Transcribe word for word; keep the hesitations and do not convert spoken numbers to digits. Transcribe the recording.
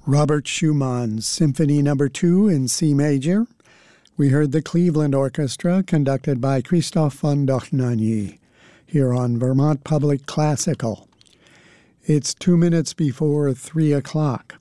Robert Schumann's Symphony Number two in C major. We heard the Cleveland Orchestra conducted by Christophe von Dohnanyi here on Vermont Public Classical. It's two minutes before three o'clock.